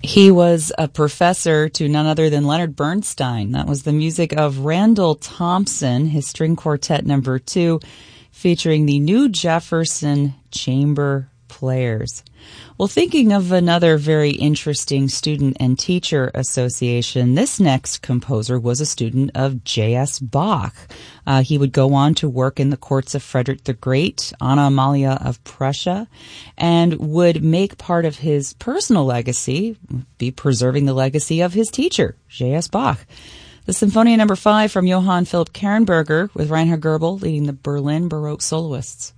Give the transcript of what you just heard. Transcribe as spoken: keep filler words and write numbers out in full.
He was a professor to none other than Leonard Bernstein. That was the music of Randall Thompson, his string quartet number two, featuring the New Jefferson Chamber Players. Well, thinking of another very interesting student and teacher association, this next composer was a student of J S. Bach. Uh, he would go on to work in the courts of Frederick the Great, Anna Amalia of Prussia, and would make part of his personal legacy, be preserving the legacy of his teacher, J S. Bach. The Symphonia number five from Johann Philipp Kernberger with Reinhard Goebel leading the Berlin Baroque soloists.